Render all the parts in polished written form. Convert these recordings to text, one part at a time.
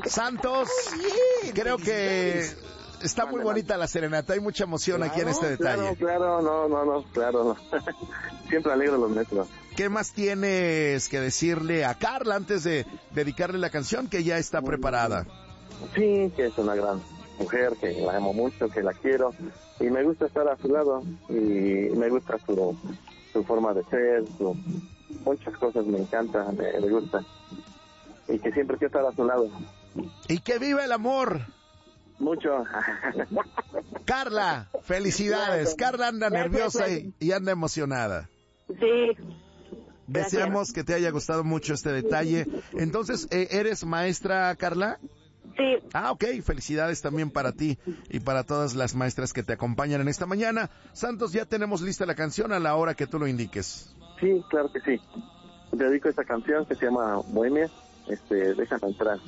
Santos, creo que está muy bonita la serenata, hay mucha emoción aquí en este detalle. Claro, no. Siempre alegro los metros. ¿Qué más tienes que decirle a Carla antes de dedicarle la canción que ya está preparada? Sí, que es una gran mujer, que la amo mucho, que la quiero, y me gusta estar a su lado, y me gusta su forma de ser, muchas cosas me encantan, me gusta, y que siempre quiero estar a su lado. Y que viva el amor. Mucho. Carla, felicidades. Carla anda nerviosa y anda emocionada. Sí. Deseamos que te haya gustado mucho este detalle. Entonces, ¿eres maestra, Carla? Sí. Ah, ok, felicidades también para ti y para todas las maestras que te acompañan en esta mañana. Santos, ya tenemos lista la canción a la hora que tú lo indiques. Sí, claro que sí. Dedico esta canción que se llama Bohemia, déjame entrar.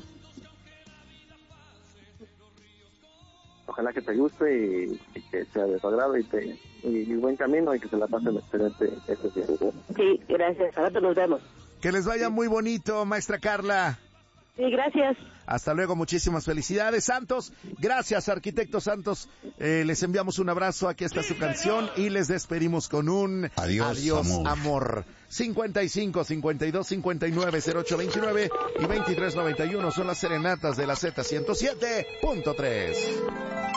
Ojalá que te guste y que sea de tu agrado y buen camino y que se la pasen excelente este día. Sí, gracias. Ahora nos vemos. Que les vaya muy bonito, maestra Carla. Sí, gracias. Hasta luego, muchísimas felicidades, Santos. Gracias, arquitecto Santos. Les enviamos un abrazo, aquí está su canción y les despedimos con un adiós amor. 55 52 59 08 29 y 23 91 son las serenatas de la Z 107.3.